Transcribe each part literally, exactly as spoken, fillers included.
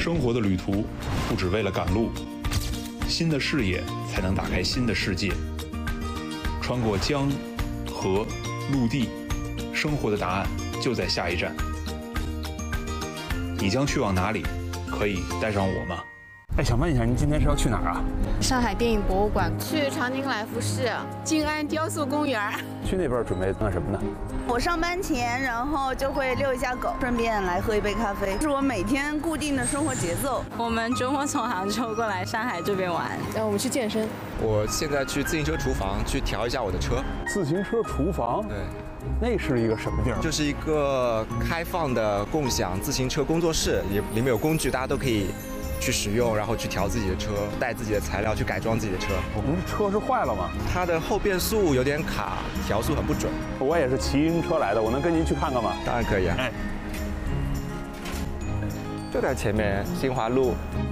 生活的旅途不只为了赶路，新的视野才能打开新的世界。穿过江、河、陆地，生活的答案就在下一站。你将去往哪里？可以带上我吗？ 哎，想问一下，您今天是要去哪儿啊？ 上海电影博物馆，去长宁来福士，静安雕塑公园。 去那边准备干什么呢？ 我上班前，然后就会遛一下狗，顺便来喝一杯咖啡，是我每天固定的生活节奏。 我们周末从杭州过来上海这边玩， 然后我们去健身。 我现在去自行车厨房去调一下我的车。 自行车厨房？ 对。 那是一个什么地儿？ 就是一个开放的共享自行车工作室，里里面有工具，大家都可以去使用，然后去调自己的车，带自己的材料去改装自己的车。 我们车是坏了吗？ 它的后变速有点卡，调速很不准。 我也是骑自行车来的，我能跟您去看看吗？ 当然可以啊。哎，就在前面新华路。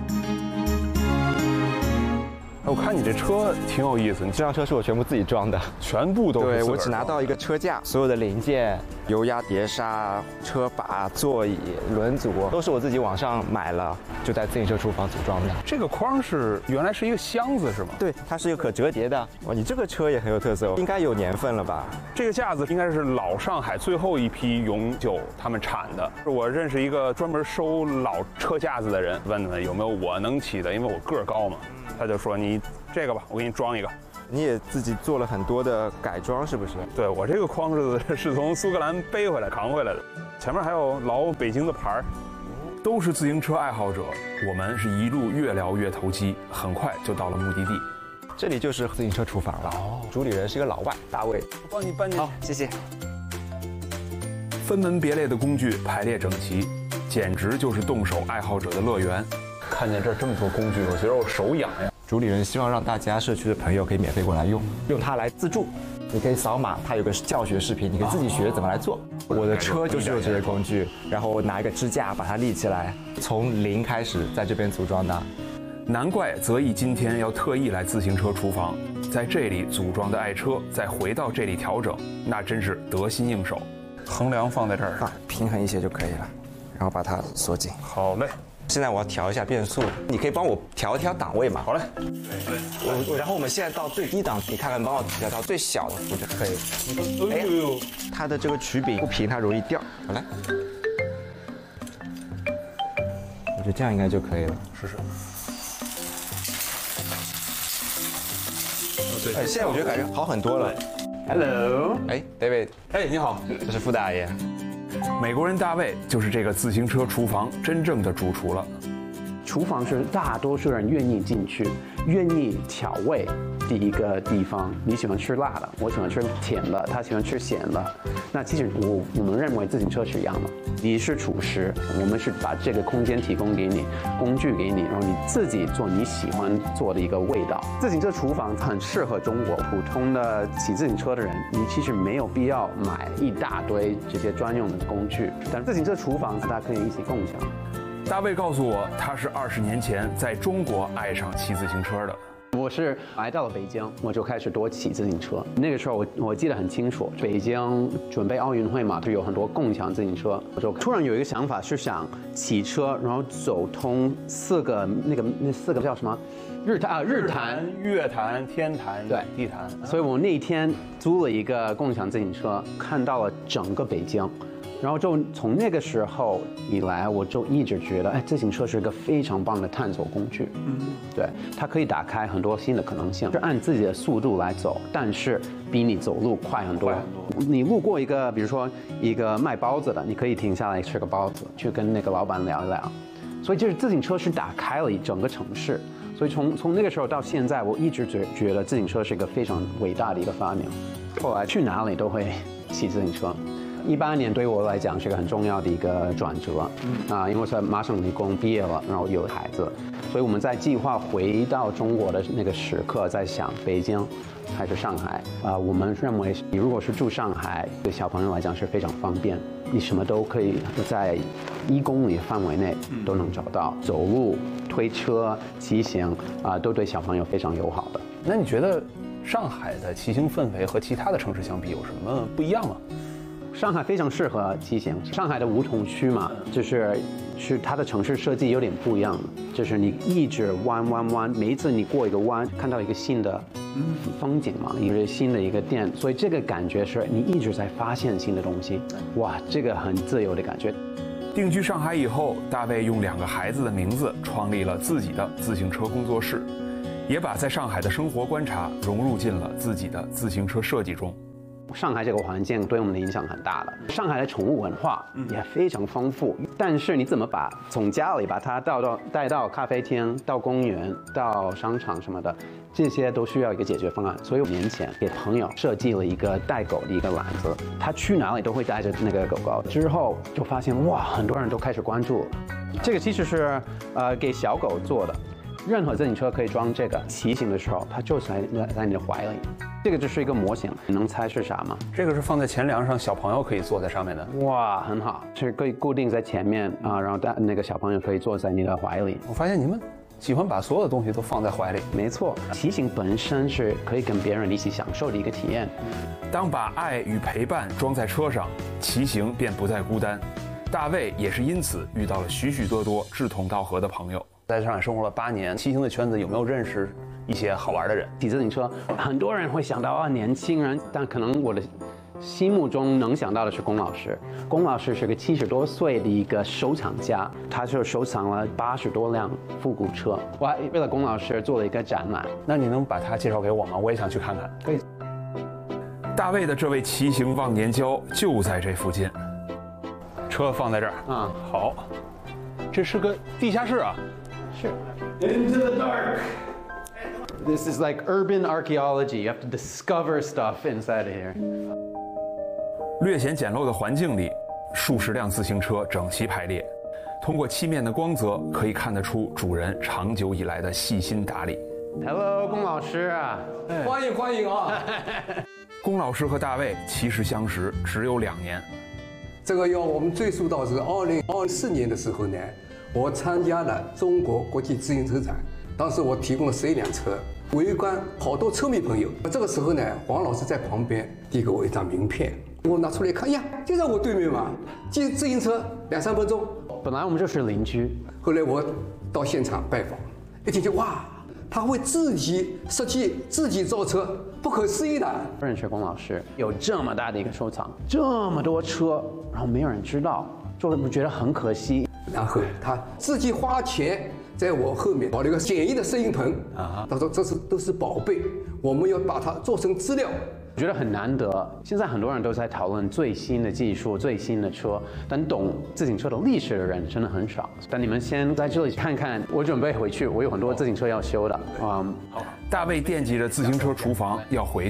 我看你这车挺有意思，你这辆车是我全部自己装的， 全部都是。 对，我只拿到一个车架，所有的零件、油压碟刹、车把、座椅、轮组都是我自己网上买了，就在自行车厨房组装的。 这个框是原来是一个箱子是吗？ 对，它是一个可折叠的。哇，你这个车也很有特色，应该有年份了吧？ 这个架子应该是老上海最后一批永久他们产的。我认识一个专门收老车架子的人，问问有没有我能骑的，因为我个儿高嘛。他就说你这个吧，我给你装一个。 你也自己做了很多的改装，是不是？ 对，我这个框是是从苏格兰背回来扛回来的，前面还有老北京的牌儿。都是自行车爱好者，我们是一路越聊越投机，很快就到了目的地。 这里就是自行车厨房了。哦，主理人是一个老外，大卫。 我帮你搬进去。 好，谢谢。 分门别类的工具排列整齐，简直就是动手爱好者的乐园。看见这儿这么多工具，我觉得我手痒呀。 主理人希望让大家社区的朋友可以免费过来用，用它来自助。你可以扫码，它有个教学视频，你可以自己学怎么来做。我的车就是有这些工具，然后我拿一个支架把它立起来，从零开始在这边组装的。 难怪泽毅今天要特意来自行车厨房，在这里组装的爱车，再回到这里调整，那真是得心应手。横梁放在这儿啊，平衡一些就可以了，然后把它锁紧。 好嘞。 现在我要调一下变速，你可以帮我调一调档位嘛？ 好嘞。 我我然后我们现在到最低档，你看看帮我调到最小的幅就可以。哎呦，它的这个曲柄不平，它容易掉。好来，我觉得这样应该就可以了。 试试。 哎，现在我觉得感觉好很多了。 Hello， 哎 ，David， 哎，你好， 这是傅大爷。 美国人大卫就是这个自行车厨房真正的主厨了。 厨房是大多数人愿意进去、愿意调味的一个地方。你喜欢吃辣的，我喜欢吃甜的，他喜欢吃咸的。那其实我我们认为自行车是一样的。你是厨师，我们是把这个空间提供给你，工具给你，然后你自己做你喜欢做的一个味道。自行车厨房很适合中国普通的骑自行车的人，你其实没有必要买一大堆这些专用的工具，但自行车厨房大家可以一起共享。 大卫告诉我，他是二十年前在中国爱上骑自行车的。 我是来到了北京，我就开始多骑自行车。那个时候我我记得很清楚，北京准备奥运会嘛，就有很多共享自行车。我就突然有一个想法，是想骑车，然后走通四个那个那四个叫什么？日坛啊，日坛、 月坛、天坛、 对地坛。 所以我那天租了一个共享自行车，看到了整个北京。然后就从那个时候以来，我就一直觉得，哎，自行车是一个非常棒的探索工具。嗯，对，它可以打开很多新的可能性，是按自己的速度来走，但是比你走路快很多。你路过一个，比如说一个卖包子的，你可以停下来吃个包子，去跟那个老板聊一聊。所以就是自行车是打开了一整个城市。所以从从那个时候到现在，我一直觉觉得自行车是一个非常伟大的一个发明。后来去哪里都会骑自行车。一八年对于我来讲是一个很重要的一个转折，嗯啊，因为我是麻省理工毕业了，然后有了孩子，所以我们在计划回到中国的那个时刻，在想北京还是上海啊？我们认为，你如果是住上海，对小朋友来讲是非常方便，你什么都可以在一公里范围内都能找到，走路、推车、骑行啊，都对小朋友非常友好的。 那你觉得上海的骑行氛围和其他的城市相比有什么不一样吗？ 上海非常适合骑行。上海的梧桐区嘛，就是是它的城市设计有点不一样，就是你一直弯弯弯，每一次你过一个弯，看到一个新的风景嘛，一个新的一个店，所以这个感觉是你一直在发现新的东西，哇，这个很自由的感觉。 定居上海以后，大卫用两个孩子的名字创立了自己的自行车工作室，也把在上海的生活观察融入进了自己的自行车设计中。 上海这个环境对我们的影响很大的，上海的宠物文化也非常丰富，但是你怎么把从家里把它带到带到咖啡厅、到公园、到商场什么的，这些都需要一个解决方案。所以五年前给朋友设计了一个带狗的一个篮子，他去哪里都会带着那个狗狗。之后就发现哇，很多人都开始关注。这个其实是呃给小狗做的。任何自行车可以装这个，骑行的时候它就在在你的怀里。这个就是一个模型，你能猜是啥吗？ 这个是放在前梁上，小朋友可以坐在上面的。 哇，很好，是可以固定在前面啊，然后大那个小朋友可以坐在你的怀里。 我发现你们喜欢把所有的东西都放在怀里。 没错，骑行本身是可以跟别人一起享受的一个体验。 当把爱与陪伴装在车上，骑行便不再孤单。大卫也是因此遇到了许许多多志同道合的朋友。在上海生活了八年，骑行的圈子有没有认识一些好玩的人？ 骑自行车，很多人会想到啊年轻人，但可能我的心目中能想到的是龚老师。龚老师是个七十多岁的一个收藏家，他就收藏了八十多辆复古车。我还为了龚老师做了一个展览。 那你能把他介绍给我吗？我也想去看看。 可以。 大卫的这位骑行忘年交就在这附近，车放在这儿啊、 嗯，好，这是个地下室啊。 是。Into the dark. This is like urban archaeology. You have to discover stuff inside of here. 略显简陋的环境里，数十辆自行车整齐排列，通过漆面的光泽，可以看得出主人长久以来的细心打理。 Hello， 龚老师啊， 欢迎欢迎啊！ 龚老师和大卫其实相识只有两年， 这个要我们追溯到是二零二四年的时候呢。我参加了中国国际自行车展，当时我提供了十一辆车，围观好多车迷朋友。这个时候呢，黄老师在旁边递给我一张名片，我拿出来看，呀，就在我对面嘛，骑自行车两三分钟。 本来我们就是邻居， 后来我到现场拜访，一听就哇，他会自己设计、自己造车，不可思议的。 认识龚老师，有这么大的一个收藏，这么多车，然后没有人知道，就会觉得很可惜。 然后他自己花钱在我后面搞了一个简易的摄影棚啊，他说这是都是宝贝，我们要把它做成资料。 我觉得很难得，现在很多人都在讨论最新的技术、最新的车，但懂自行车的历史的人真的很少。但你们先在这里看看，我准备回去，我有很多自行车要修的。嗯， 好，大卫惦记着自行车厨房要回。